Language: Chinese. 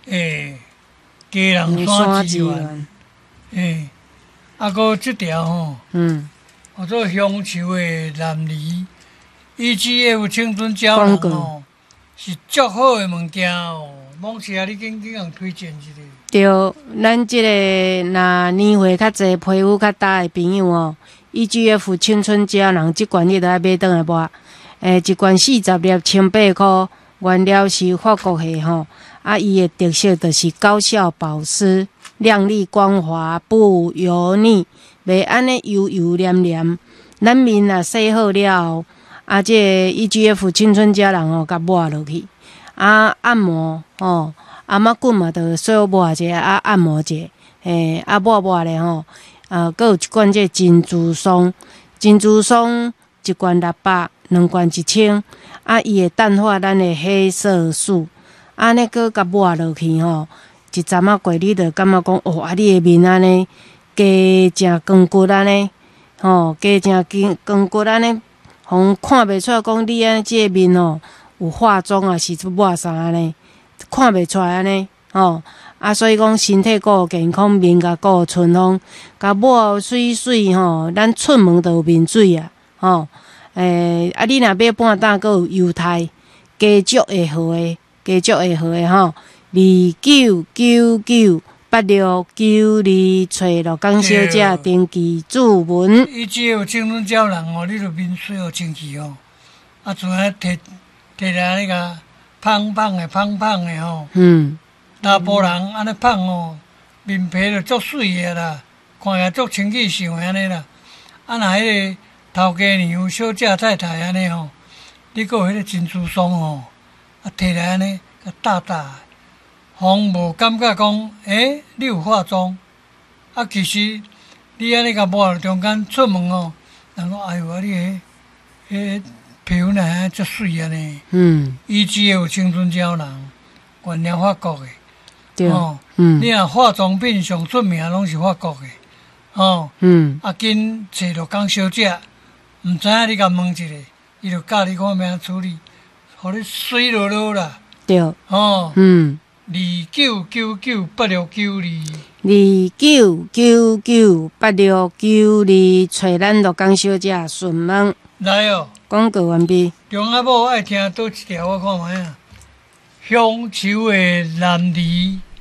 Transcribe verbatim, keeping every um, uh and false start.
诶，家人山之源，诶，啊，搁即条吼，嗯，叫做乡愁的南梨 ，E G F 青春胶囊吼，是足好的物件哦。某时啊，你紧紧互推荐一下。 对，咱即个若年岁较济、皮肤较焦的朋友哦 ，E G F 青春胶囊即罐你都爱买倒来抹，诶，一罐四十粒，千八箍，原料是法国的吼。啊，伊的特色就是高效保湿、亮丽光滑、不油腻，袂安尼油油黏黏。咱面若洗好了，啊，这个 E G F 青春胶囊哦，甲抹落去，啊，按摩哦，阿妈棍嘛，着小抹一下，啊，按摩一下，嘿，啊，抹抹咧吼，啊，搁有一罐这珍珠霜，珍珠霜一罐六百，两罐一千，啊，伊会淡化咱的黑色素。安尼搁甲抹落去吼，一阵仔过你着感觉讲哦，啊，你的面安尼加正光骨安尼，吼，加正光光骨安尼，互看袂出来讲你安尼即个面哦有化妆啊，是抹啥安尼，看袂出来安尼，吼。啊，所以讲身体顾健康，面甲顾春风，甲抹水水吼，咱出门着有面水啊，吼。诶、欸，啊，你若买半担，搁有犹太家族的号的。家族会号的吼，二九九九八六九二，找罗江小姐登记注文。 伊只有青春胶囊哦，你著面水哦清气哦，啊，就安摕摕来那个胖胖的胖胖的吼，嗯，查甫人安尼胖哦，面皮著足水的啦，看起来足清气秀安尼啦。啊，若迄个头家娘小姐太太安尼吼，你搁有迄个珍珠霜吼。啊，摕来安尼，甲搭搭，互无感觉讲，诶，你有化妆。啊，其实你安尼甲抹中间出门哦，人讲哎哟，啊你迄迄皮肤哪会足水安尼？嗯。E G F 青春胶囊，原料法国的。对。哦。嗯。你若化妆品上出名拢是法国的。哦。嗯。啊，紧找着江小姐，毋知影你甲问一下，伊就教你看要安处理。互你水落落啦， 对，哦，嗯， 二九九九八六九二， 二九九九八六九二，找咱罗江小姐询问。 来哦， 广告完毕。 中阿某爱听倒一条，我看卖啊，乡愁的南梨。